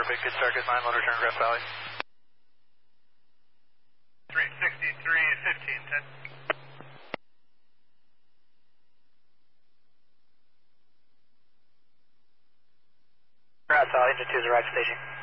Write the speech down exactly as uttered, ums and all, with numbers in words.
Perfect. Good start, good line, low return, Grass Valley. three sixty-three, fifteen, ten. Grass Valley, engine two is arrived station.